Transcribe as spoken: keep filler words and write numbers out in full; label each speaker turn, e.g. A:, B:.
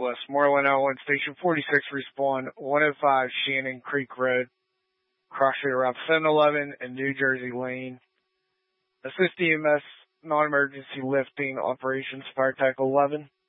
A: Westmoreland L one, Station forty-six, respawn one oh five Shannon Creek Road, cross street around seven eleven and New Jersey Lane. Assist E M S, non-emergency lifting operations, fire tech eleven.